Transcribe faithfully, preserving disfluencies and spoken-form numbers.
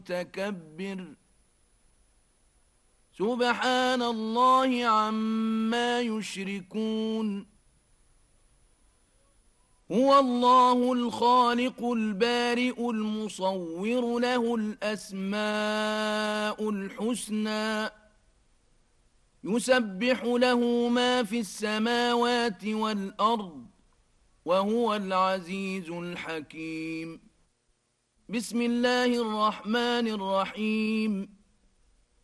متكبر سبحان الله عما يشركون هو الله الخالق البارئ المصور له الأسماء الحسنى يسبح له ما في السماوات والأرض وهو العزيز الحكيم بسم الله الرحمن الرحيم